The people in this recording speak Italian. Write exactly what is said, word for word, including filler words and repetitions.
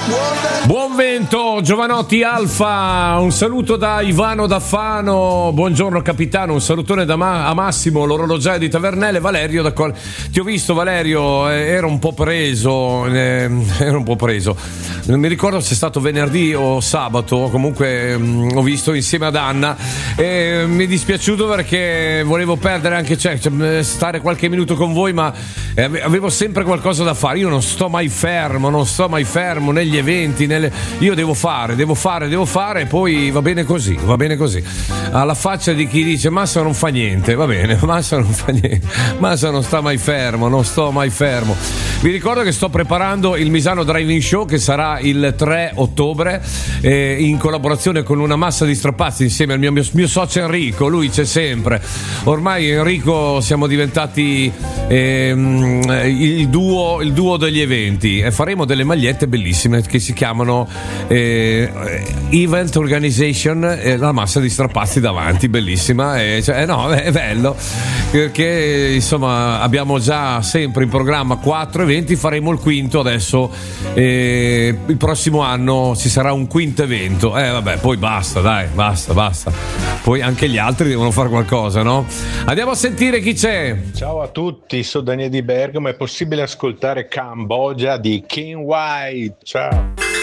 Buon vento, Giovanotti Alfa, un saluto da Ivano da Fano, buongiorno capitano, un salutone da Ma- a Massimo, l'orologiaio di Tavernelle, Valerio da Col- ti ho visto Valerio, eh, ero un po' preso, eh, ero un po' preso, non mi ricordo se è stato venerdì o sabato, comunque mh, ho visto insieme ad Anna e mi è dispiaciuto perché volevo perdere anche, cioè, cioè stare qualche minuto con voi, ma eh, avevo sempre qualcosa da fare, io non sto mai fermo, non sto mai fermo negli eventi, nelle... io devo fare, devo fare, devo fare e poi va bene così, va bene così. Alla faccia di chi dice Massa non fa niente, va bene, Massa non fa niente, Massa non sta mai fermo, non sto mai fermo. Vi ricordo che sto preparando il Misano Driving Show che sarà il tre ottobre eh, in collaborazione con una massa di strapazzi insieme al mio, mio, mio socio Enrico, lui c'è sempre. Ormai Enrico siamo diventati ehm, il duo, il duo degli eventi e faremo delle magliette bellissime che si chiamano eh, Event Organization, eh, la massa di strapazzi davanti, bellissima, e, cioè, no, è bello perché insomma abbiamo già sempre in programma quattro eventi, faremo il quinto adesso, eh, il prossimo anno ci sarà un quinto evento, eh vabbè, poi basta, dai, basta, basta, poi anche gli altri devono fare qualcosa, no? Andiamo a sentire chi c'è. Ciao a tutti, sono Daniele di Bergamo, è possibile ascoltare Cambogia di King White, ciao.